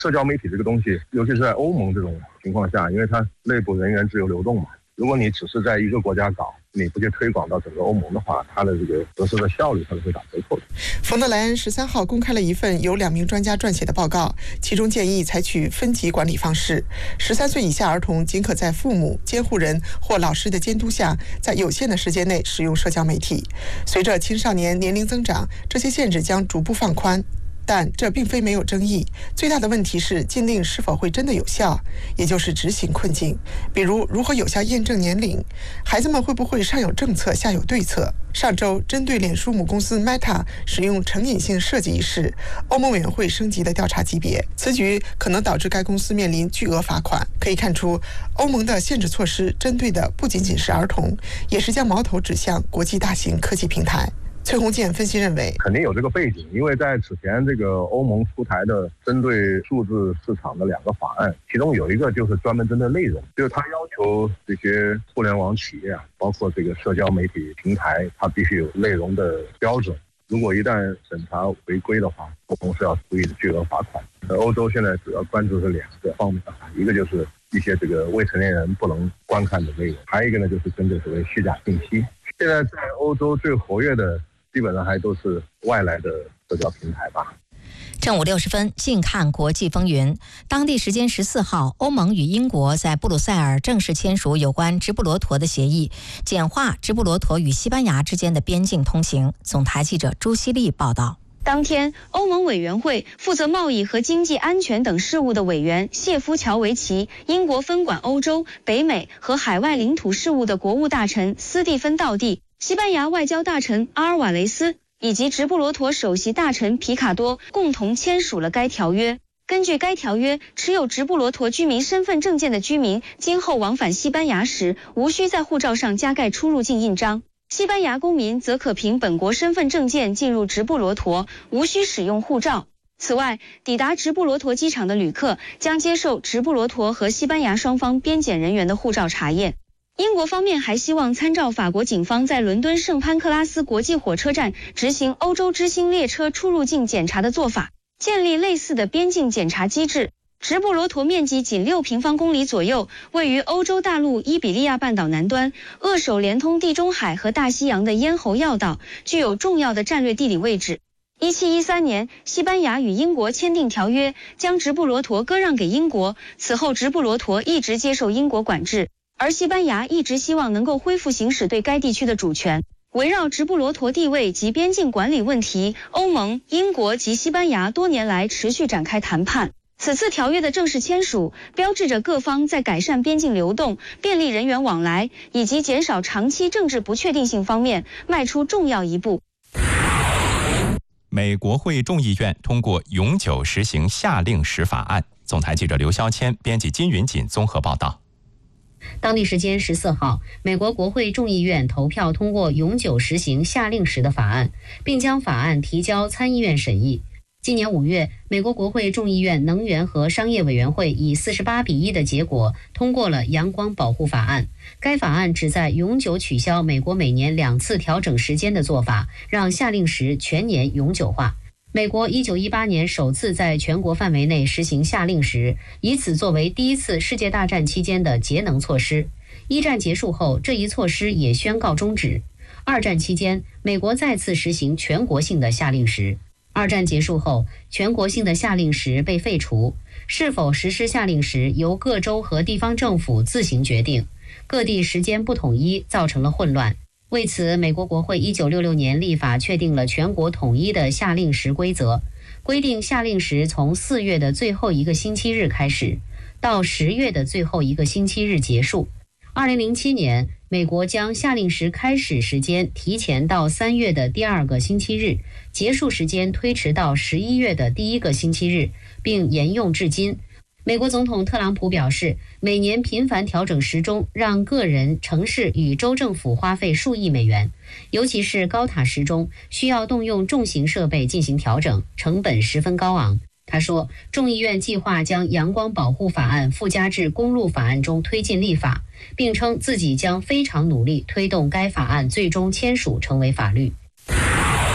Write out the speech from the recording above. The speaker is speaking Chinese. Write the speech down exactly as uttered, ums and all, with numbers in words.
社交媒体这个东西，尤其是在欧盟这种情况下，因为它内部人员自由流动嘛，如果你只是在一个国家搞，你不去推广到整个欧盟的话，它的这个得失的效率它是会打折扣的。 冯德莱恩十三号公开了一份由两名专家撰写的报告，其中建议采取分级管理方式，十三岁以下儿童仅可在父母、监护人或老师的监督下，在有限的时间内使用社交媒体。随着青少年年龄增长，这些限制将逐步放宽。但这并非没有争议，最大的问题是禁令是否会真的有效，也就是执行困境。比如如何有效验证年龄，孩子们会不会上有政策下有对策。上周针对脸书母公司 Meta 使用成瘾性设计一事，欧盟委员会升级了调查级别，此举可能导致该公司面临巨额罚款。可以看出，欧盟的限制措施针对的不仅仅是儿童，也是将矛头指向国际大型科技平台。崔洪建分析认为， 肯定有这个背景，因为在此前这个欧盟出台的针对数字市场的两个法案，其中有一个就是专门针对内容，就是它要求这些互联网企业啊，包括这个社交媒体平台，它必须有内容的标准。如果一旦审查违规的话，欧盟是要处以巨额罚款。欧洲现在主要关注是两个方面，一个就是一些这个未成年人不能观看的内容，还有一个呢就是针对所谓虚假信息。现在在欧洲最活跃的基本上还都是外来的社交平台吧。 正午六十分，近看国际风云。当地时间十四号，欧盟与英国在布鲁塞尔正式签署有关直布罗陀的协议，简化直布罗陀与西班牙之间的边境通行。总台记者朱希丽报道。 当天，欧盟委员会负责贸易和经济安全等事务的委员谢夫乔维奇、英国分管欧洲、北美和海外领土事务的国务大臣斯蒂芬道蒂、西班牙外交大臣阿尔瓦雷斯以及直布罗陀首席大臣皮卡多共同签署了该条约。根据该条约，持有直布罗陀居民身份证件的居民今后往返西班牙时，无需在护照上加盖出入境印章。西班牙公民则可凭本国身份证件进入直布罗陀，无需使用护照。此外，抵达直布罗陀机场的旅客将接受直布罗陀和西班牙双方边检人员的护照查验。英国方面还希望参照法国警方在伦敦圣潘克拉斯国际火车站执行欧洲之星列车出入境检查的做法，建立类似的边境检查机制。直布罗陀面积仅六平方公里左右，位于欧洲大陆伊比利亚半岛南端，扼守连通地中海和大西洋的咽喉要道，具有重要的战略地理位置。一七一三年，西班牙与英国签订条约，将直布罗陀割让给英国，此后直布罗陀一直接受英国管制，而西班牙一直希望能够恢复行使对该地区的主权。围绕直布罗陀地位及边境管理问题，欧盟、英国及西班牙多年来持续展开谈判。此次条约的正式签署，标志着各方在改善边境流动、便利人员往来以及减少长期政治不确定性方面迈出重要一步。 美国会众议院通过永久实行夏令时法案。总台记者刘肖谦，编辑金云锦综合报道。 当地时间十四号，美国国会众议院投票通过永久实行夏令时的法案，并将法案提交参议院审议。今年五月，美国国会众议院能源和商业委员会以四十八比一的结果通过了阳光保护法案。该法案旨在永久取消美国每年两次调整时间的做法，让夏令时全年永久化。美国一九一八年首次在全国范围内实行夏令时，以此作为第一次世界大战期间的节能措施。一战结束后，这一措施也宣告终止。二战期间，美国再次实行全国性的夏令时。二战结束后，全国性的夏令时被废除，是否实施夏令时由各州和地方政府自行决定，各地时间不统一，造成了混乱。为此，美国国会一九六六年立法确定了全国统一的夏令时规则，规定夏令时从四月的最后一个星期日开始，到十月的最后一个星期日结束。二零零七年，美国将夏令时开始时间提前到三月的第二个星期日，结束时间推迟到十一月的第一个星期日，并沿用至今。美国总统特朗普表示，每年频繁调整时钟让个人、城市与州政府花费数亿美元，尤其是高塔时钟需要动用重型设备进行调整，成本十分高昂。他说，众议院计划将阳光保护法案附加至公路法案中推进立法，并称自己将非常努力推动该法案最终签署成为法律。